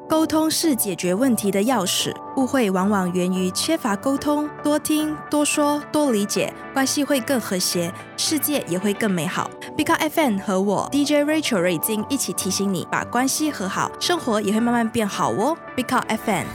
沟通是解决问题的钥匙，误会往往源于缺乏沟通，多听、多说、多理解，关系会更和谐，世界也会更美好。Big Up FM 和我 DJ Rachel 瑞金一起提醒你，把关系和好，生活也会慢慢变好哦。Big Up FM。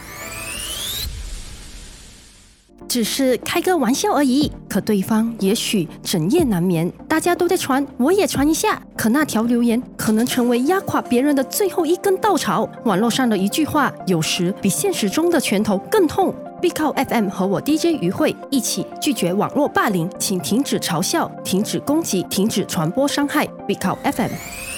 只是开个玩笑而已，可对方也许整夜难眠。大家都在传，我也传一下。可那条留言可能成为压垮别人的最后一根稻草。网络上的一句话，有时比现实中的拳头更痛。Big Up FM 和我 DJ 于慧一起拒绝网络霸凌，请停止嘲笑，停止攻击，停止传播伤害。Big Up FM。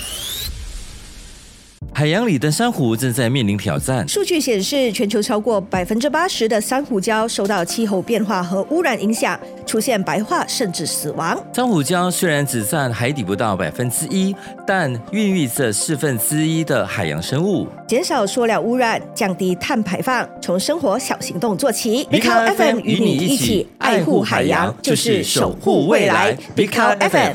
海洋里的珊瑚正在面临挑战。 数据显示，全球超过80%的珊瑚礁受到气候变化和污染影响，出现白化甚至死亡。 珊瑚礁虽然只占海底不到1%，但孕育着1/4的海洋生物。 减少塑料污染，降低碳排放，从生活小行动做起。 Big Up FM 与你一起爱护海洋，就是守护未来。Big Up FM。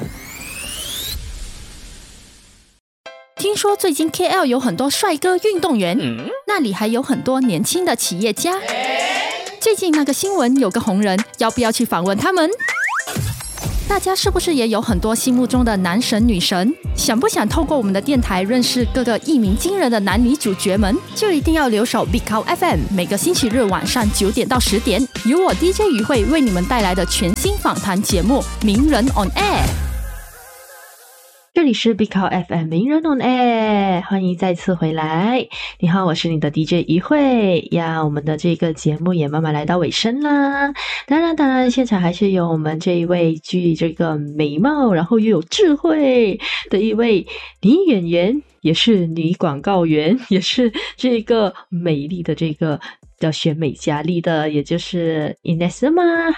听说最近 KL 有很多帅哥运动员，那里还有很多年轻的企业家。最近那个新闻有个红人，要不要去访问他们？大家是不是也有很多心目中的男神女神？想不想透过我们的电台认识各个一鸣惊人的男女主角们？就一定要留守 Big Up FM， 每个星期日晚上9点到10点，由我 DJ 于慧为你们带来的全新访谈节目《名人 on Air》。 这里是 Big Up FM 名人 on Air， 欢迎再次回来。你好，我是你的 DJ 于慧呀。我们的这个节目也慢慢来到尾声啦。当然，现场还是有我们这一位具这个美貌，然后又有智慧的一位女演员，也是女广告员，也是这个美丽的这个叫选美佳丽的，也就是 Inesema。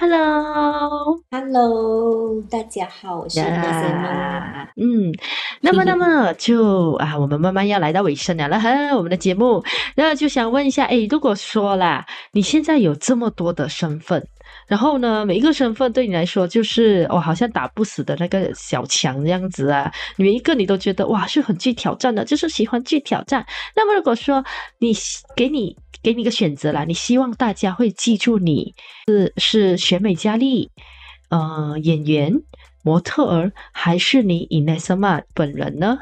Hello， 大家好，我是 Inesema。 那么就我们慢慢要来到尾声了哈，我们的节目。那就想问一下，如果说啦，你现在有这么多的身份，然后呢，每一个身份对你来说就是好像打不死的那个小强这样子啊，每一个你都觉得哇是很具挑战的，就是喜欢具挑战。那么如果说给你一个选择啦，你希望大家会记住你是选美佳丽、演员、模特儿，还是你 Inesema 本人呢？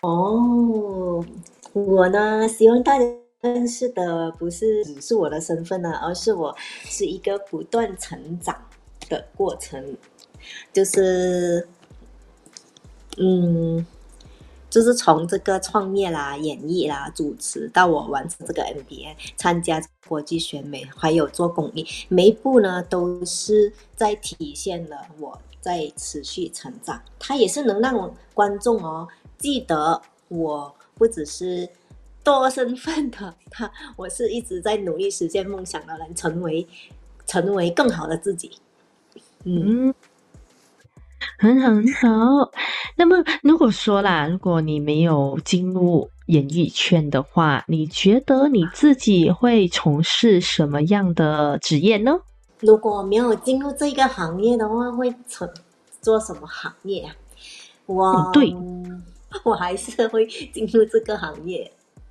我呢，希望大家认识的不是只是我的身份呢，而是我是一个不断成长的过程，就是从这个创业啦、演艺啦、主持到我完成这个 MBA、参加国际选美，还有做公益，每一步呢都是在体现了我在持续成长。它也是能让观众记得我不只是多身份的我是一直在努力实现梦想的人，成为更好的自己。 很好。那么如果说啦，如果你没有进入演艺圈的话，你觉得你自己会从事什么样的职业呢？ 如果没有进入这个行业的话，会做什么行业啊？我还是会进入这个行业。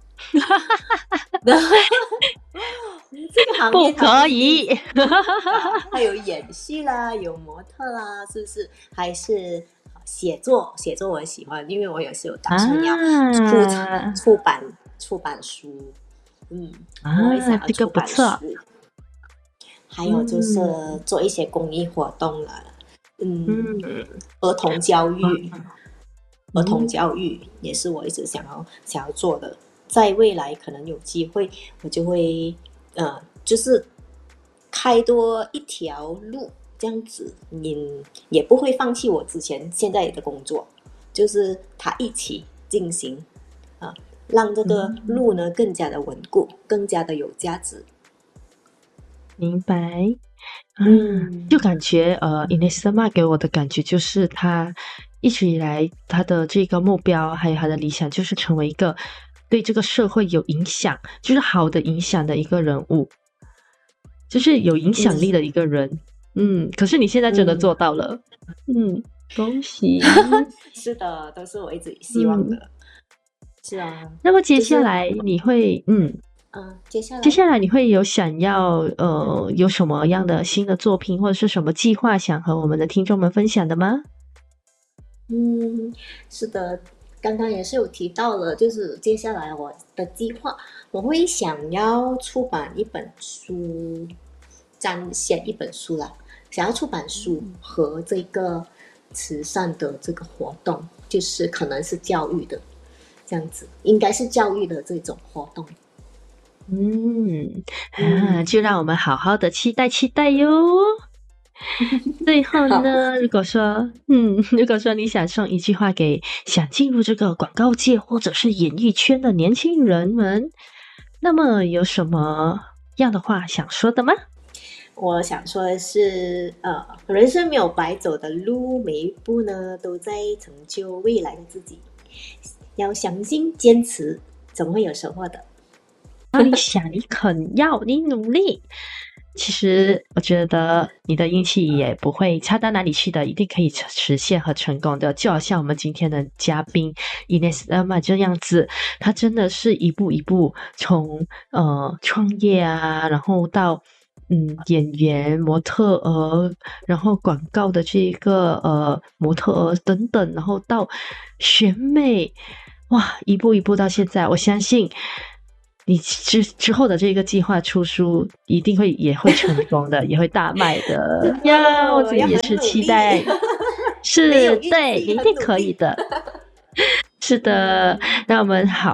这个行业不可以还有演戏啦，有模特啦，是不是？还是写作我也喜欢，因为我也是有打算要出版书。我也想要出版书。这个不错。还有就是做一些公益活动了。儿童教育也是我一直想要做的。在未来可能有机会，我就会就是开多一条路，这样子也不会放弃我现在的工作，就是它一起进行让这个路呢更加的稳固，更加的有价值。 明白。就感觉Inesema 给我的感觉就是他一直以来他的这个目标还有他的理想，就是成为一个对这个社会有影响，就是好的影响的一个人物，就是有影响力的一个人。可是你现在真的做到了。恭喜。 是的，都是我一直希望的。是啊。 那么接下来你会接下来你会有想要有什么样的新的作品或者是什么计划想和我们的听众们分享的吗？ 是的，刚刚也是有提到了，就是接下来我的计划，我会想要出版一本书，写一本书啦，想要出版书和这个慈善的这个活动，就是可能是教育的这样子，应该是教育的这种活动。 就让我们好好的期待哟。最后呢，如果说你想送一句话给想进入这个广告界或者是演艺圈的年轻人们，那么有什么样的话想说的吗？ 我想说的是，人生没有白走的路，每一步呢都在成就未来的自己。要相信，坚持，总会有收获的。 你想，你肯要，你努力。其实我觉得你的运气也不会差到哪里去的，一定可以实现和成功的。就好像我们今天的嘉宾 Ines Emma 这样子，他真的是一步一步从创业啊，然后到演员、模特儿，然后广告的这个模特儿等等，然后到选美，哇，一步一步到现在，我相信你之后的这个计划出书一定也会成功的，也会大卖的呀！我自己也是期待，是对，你一定可以的。是的，那我们好